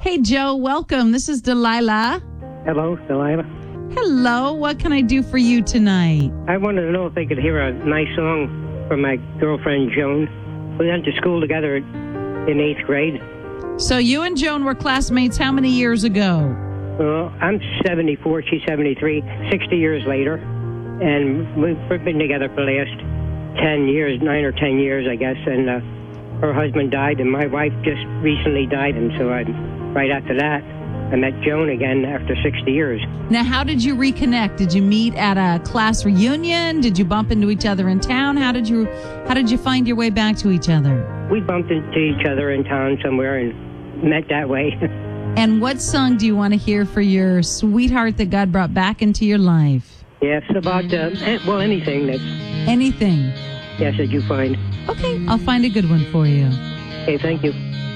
Hey, Joe, welcome. This is Delilah. Hello, Delilah. Hello, what can I do for you tonight? I wanted to know if they could hear a nice song from my girlfriend, Joan. We went to school together in 8th grade. So you and Joan were classmates how many years ago? Well, I'm 74, she's 73, 60 years later. And we've been together for the last 10 years, 9 or 10 years, I guess. And her husband died, and my wife just recently died. And so right after that, I met Joan again after 60 years. Now, how did you reconnect? Did you meet at a class reunion? Did you bump into each other in town? How did you find your way back to each other? We bumped into each other in town somewhere and met that way. And what song do you want to hear for your sweetheart that God brought back into your life? Yes, about, anything that... Anything? Yes, that you find. Okay, I'll find a good one for you. Okay, thank you.